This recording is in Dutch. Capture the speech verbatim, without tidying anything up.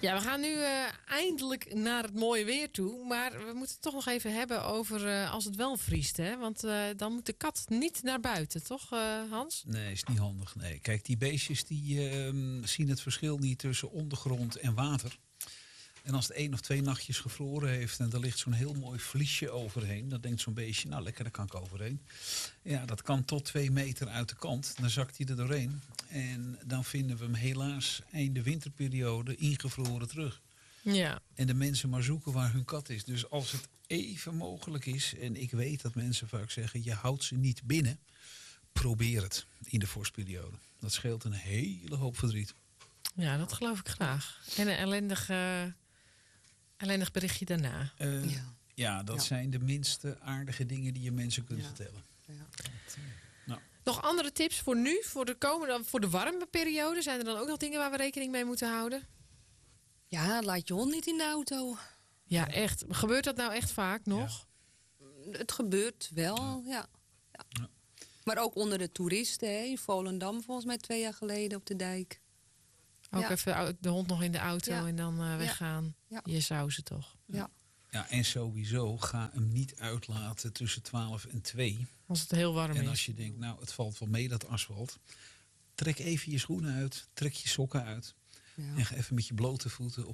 Ja, we gaan nu uh, eindelijk naar het mooie weer toe. Maar we moeten het toch nog even hebben over uh, als het wel vriest. Hè? Want uh, dan moet de kat niet naar buiten, toch uh, Hans? Nee, is niet handig. Nee. Kijk, die beestjes die uh, zien het verschil niet tussen ondergrond en water. En als het één of twee nachtjes gevroren heeft en er ligt zo'n heel mooi vliesje overheen, dan denkt zo'n beestje, nou lekker, daar kan ik overheen. Ja, dat kan tot twee meter uit de kant. Dan zakt hij er doorheen. En dan vinden we hem helaas einde winterperiode ingevroren terug. Ja. En de mensen maar zoeken waar hun kat is. Dus als het even mogelijk is, en ik weet dat mensen vaak zeggen, je houdt ze niet binnen, probeer het in de vorstperiode. Dat scheelt een hele hoop verdriet. Ja, dat geloof ik graag. En een ellendig, uh, ellendig berichtje daarna. Uh, ja. ja, dat ja. zijn de minste aardige dingen die je mensen kunt ja. vertellen. Ja. Dat, uh, nou. Nog andere tips voor nu, voor de komende, voor de warme periode? Zijn er dan ook nog dingen waar we rekening mee moeten houden? Ja, laat je hond niet in de auto. Ja, echt. Gebeurt dat nou echt vaak nog? Ja. Het gebeurt wel, ja. Ja. ja. ja. Maar ook onder de toeristen, hè? In Volendam volgens mij twee jaar geleden op de dijk. Ook ja. even de hond nog in de auto ja. en dan uh, weggaan. Ja. Ja. Je zou ze toch. Ja. Ja, en sowieso ga hem niet uitlaten tussen twaalf en twee. Als het heel warm is. En als je denkt, nou het valt wel mee dat asfalt. Trek even je schoenen uit, trek je sokken uit. Ja. En ga even met je blote voeten op